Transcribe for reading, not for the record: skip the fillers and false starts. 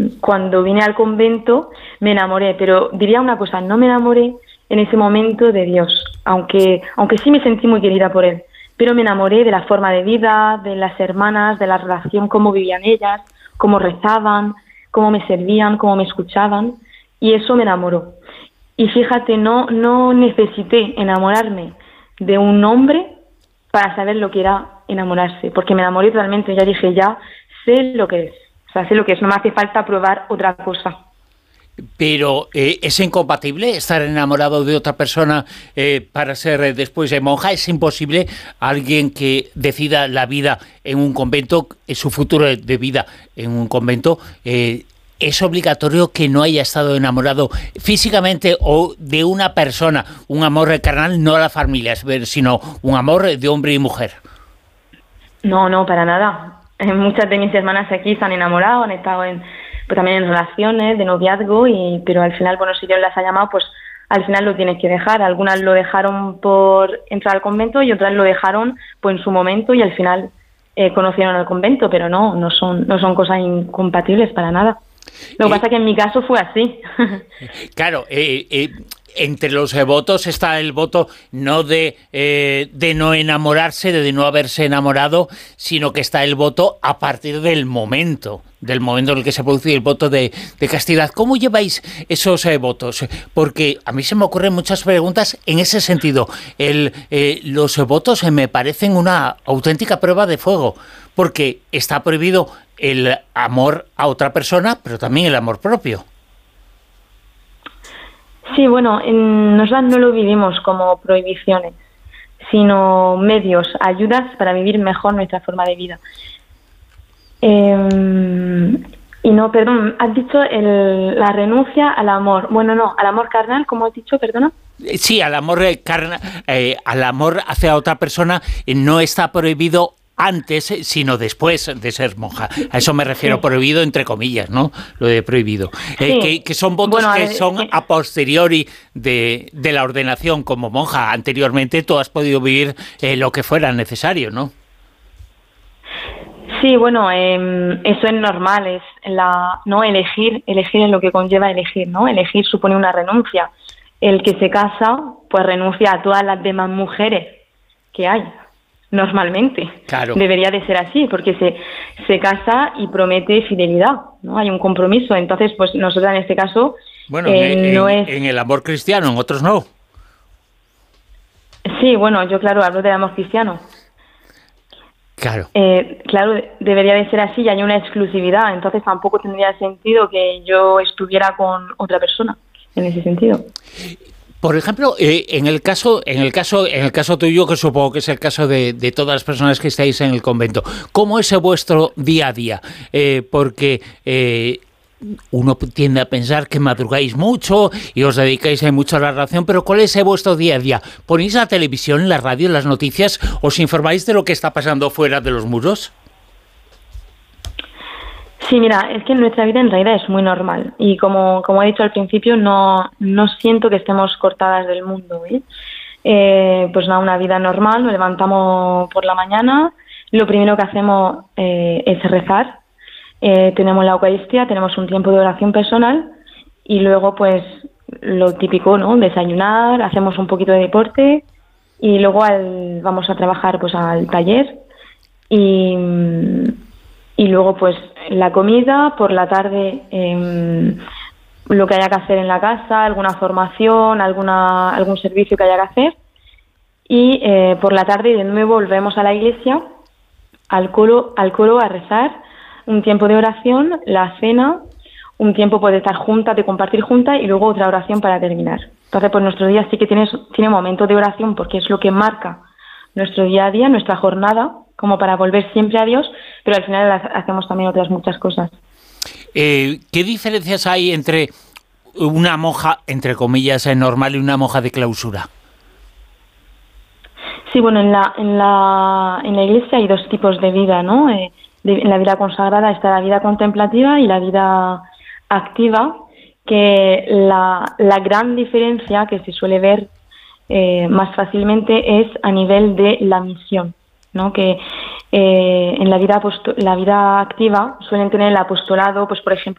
cuando vine al convento me enamoré, pero diría una cosa, no me enamoré en ese momento de Dios, aunque sí me sentí muy querida por Él, pero me enamoré de la forma de vida, de las hermanas, de la relación, cómo vivían ellas, cómo rezaban, cómo me servían, cómo me escuchaban, y eso me enamoró. Y fíjate, no necesité enamorarme de un hombre para saber lo que era enamorarse, porque me enamoré totalmente, ya dije, ya sé lo que es, o sea, sé lo que es, no me hace falta probar otra cosa. Pero ¿es incompatible estar enamorado de otra persona para ser después monja? ¿Es imposible alguien que decida la vida en un convento, su futuro de vida en un convento? ¿Es obligatorio que no haya estado enamorado físicamente o de una persona, un amor carnal, no a la familia, sino un amor de hombre y mujer? No, para nada. Muchas de mis hermanas aquí se han enamorado, han estado pues también en relaciones de noviazgo, pero al final, bueno, si Dios las ha llamado, pues al final lo tienes que dejar. Algunas lo dejaron por entrar al convento y otras lo dejaron pues en su momento y al final conocieron al convento, pero no son cosas incompatibles para nada. Lo que pasa es que en mi caso fue así. Claro, entre los votos está el voto no de no enamorarse, de no haberse enamorado, sino que está el voto a partir del momento en el que se produce el voto de castidad. ¿Cómo lleváis esos votos? Porque a mí se me ocurren muchas preguntas en ese sentido. Los votos me parecen una auténtica prueba de fuego, porque está prohibido el amor a otra persona, pero también el amor propio. Sí, bueno, nosotras no lo vivimos como prohibiciones, sino medios, ayudas para vivir mejor nuestra forma de vida. Y no, perdón, has dicho la renuncia al amor. Bueno, no, al amor carnal, ¿cómo has dicho, perdona? Sí, al amor carnal, al amor hacia otra persona no está prohibido antes, sino después de ser monja. A eso me refiero, sí. Prohibido entre comillas, ¿no? Lo de prohibido. Sí. Que son votos que son a posteriori de la ordenación como monja. Anteriormente tú has podido vivir lo que fuera necesario, ¿no? Sí, bueno, eso es normal, es no elegir es lo que conlleva elegir, ¿no? Elegir supone una renuncia. El que se casa, pues renuncia a todas las demás mujeres que hay. Normalmente. Claro. Debería de ser así, porque se casa y promete fidelidad, ¿no? Hay un compromiso. Entonces, pues nosotros en este caso bueno, en el amor cristiano, en otros no. Sí, bueno, yo claro, hablo del amor cristiano. Claro. Claro, debería de ser así y hay una exclusividad, entonces tampoco tendría sentido que yo estuviera con otra persona en ese sentido. Por ejemplo, en el caso tuyo, que supongo que es el caso de todas las personas que estáis en el convento, ¿cómo es vuestro día a día? Porque uno tiende a pensar que madrugáis mucho y os dedicáis mucho a la oración, pero ¿cuál es vuestro día a día? ¿Ponéis la televisión, la radio, las noticias? ¿Os informáis de lo que está pasando fuera de los muros? Sí, mira, es que nuestra vida en realidad es muy normal y como he dicho al principio, no siento que estemos cortadas del mundo, pues nada, una vida normal, nos levantamos por la mañana, lo primero que hacemos es rezar, tenemos la Eucaristía, tenemos un tiempo de oración personal y luego pues lo típico, ¿no? Desayunar, hacemos un poquito de deporte y luego vamos a trabajar pues al taller y luego pues la comida, por la tarde lo que haya que hacer en la casa, alguna formación, algún servicio que haya que hacer y por la tarde de nuevo volvemos a la iglesia, al coro a rezar, un tiempo de oración, la cena, un tiempo pues, de estar juntas, de compartir juntas y luego otra oración para terminar. Entonces pues nuestro día sí que tiene momentos de oración porque es lo que marca nuestro día a día, nuestra jornada, como para volver siempre a Dios, pero al final hacemos también otras muchas cosas. ¿Qué diferencias hay entre una monja, entre comillas, normal y una monja de clausura? Sí, bueno, en la iglesia hay dos tipos de vida, ¿no? En la vida consagrada está la vida contemplativa y la vida activa, que la gran diferencia que se suele ver más fácilmente es a nivel de la misión, ¿no? Que en la vida activa suelen tener el apostolado, pues por ejemplo,